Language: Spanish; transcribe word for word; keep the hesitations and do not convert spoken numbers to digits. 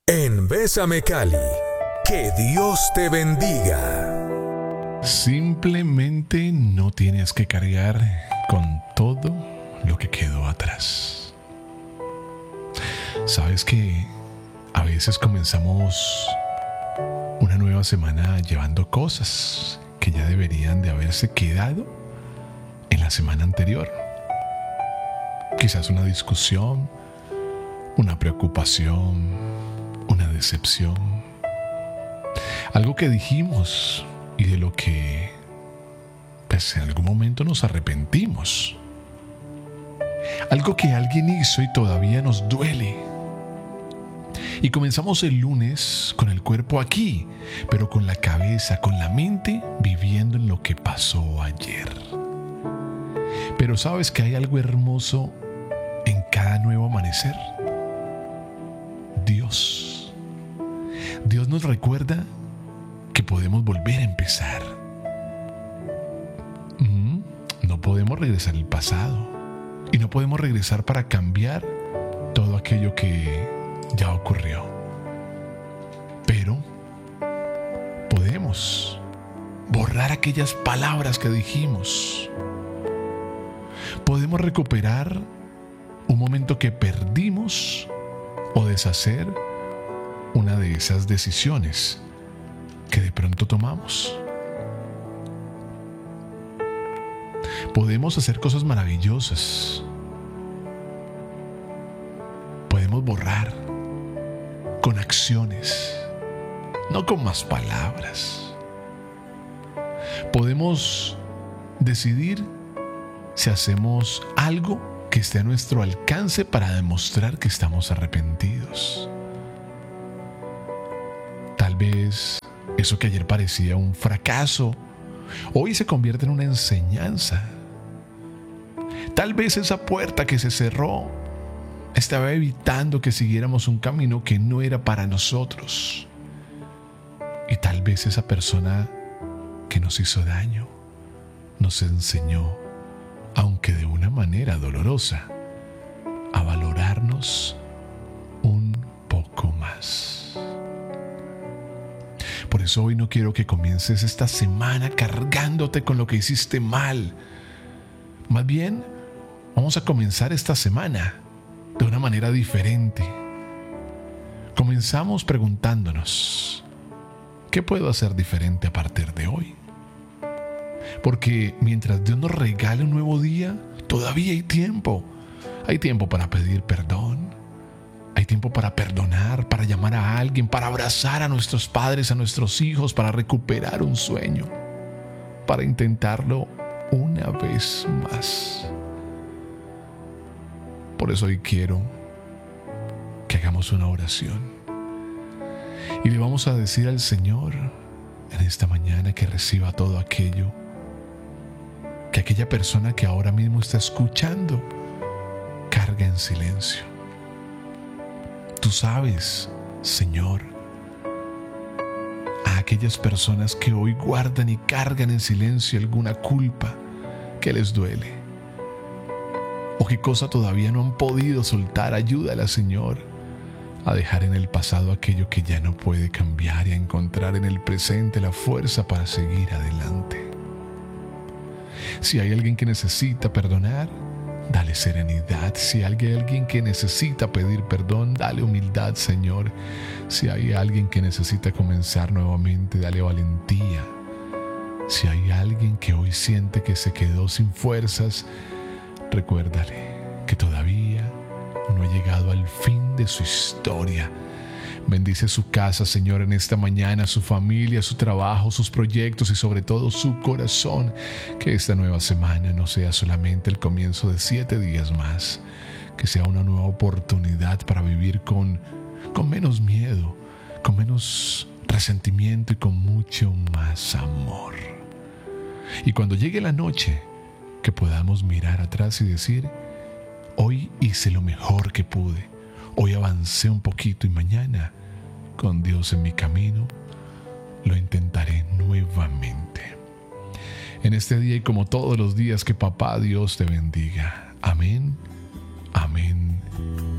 en Bésame Cali. Que Dios te bendiga. Simplemente no tienes que cargar con todo lo que quedó atrás. Sabes que a veces comenzamos una nueva semana llevando cosas que ya deberían de haberse quedado en la semana anterior. Quizás una discusión, una preocupación, una decepción. Algo que dijimos y de lo que pues en algún momento nos arrepentimos. Algo que alguien hizo y todavía nos duele. Y comenzamos el lunes con el cuerpo aquí, pero con la cabeza, con la mente viviendo en lo que pasó ayer. Pero sabes que hay algo hermoso en cada nuevo amanecer. Dios. Dios nos recuerda que podemos volver a empezar. Mm, no podemos regresar al pasado y no podemos regresar para cambiar todo aquello que ya ocurrió. Pero podemos borrar aquellas palabras que dijimos. Podemos recuperar un momento que perdimos o deshacer una de esas decisiones que de pronto tomamos. Podemos hacer cosas maravillosas. Podemos borrar con acciones, no con más palabras. Podemos decidir si hacemos algo que esté a nuestro alcance para demostrar que estamos arrepentidos. Tal vez eso que ayer parecía un fracaso, hoy se convierte en una enseñanza. Tal vez esa puerta que se cerró estaba evitando que siguiéramos un camino que no era para nosotros. Y tal vez esa persona que nos hizo daño nos enseñó, aunque de una manera dolorosa, a valorarnos un poco más. Por eso hoy no quiero que comiences esta semana cargándote con lo que hiciste mal. Más bien, vamos a comenzar esta semana de una manera diferente. Comenzamos preguntándonos, ¿qué puedo hacer diferente a partir de hoy? Porque mientras Dios nos regale un nuevo día, todavía hay tiempo. Hay tiempo para pedir perdón. Hay tiempo para perdonar, para llamar a alguien, para abrazar a nuestros padres, a nuestros hijos, para recuperar un sueño, para intentarlo una vez más. Por eso hoy quiero que hagamos una oración y le vamos a decir al Señor en esta mañana que reciba todo aquello que aquella persona que ahora mismo está escuchando carga en silencio. Tú sabes, Señor, a aquellas personas que hoy guardan y cargan en silencio alguna culpa que les duele, o qué cosa todavía no han podido soltar, ayúdala, Señor, a dejar en el pasado aquello que ya no puede cambiar y a encontrar en el presente la fuerza para seguir adelante. Si hay alguien que necesita perdonar, dale serenidad. Si hay alguien que necesita pedir perdón, dale humildad, Señor. Si hay alguien que necesita comenzar nuevamente, dale valentía. Si hay alguien que hoy siente que se quedó sin fuerzas, recuérdale que todavía no ha llegado al fin de su historia. Bendice su casa, Señor, en esta mañana, su familia, su trabajo, sus proyectos y sobre todo su corazón. Que esta nueva semana no sea solamente el comienzo de siete días más, que sea una nueva oportunidad para vivir con, con menos miedo, con menos resentimiento y con mucho más amor. Y cuando llegue la noche, que podamos mirar atrás y decir, hoy hice lo mejor que pude. Hoy avancé un poquito y mañana, con Dios en mi camino, lo intentaré nuevamente. En este día y como todos los días, que Papá Dios te bendiga. Amén, amén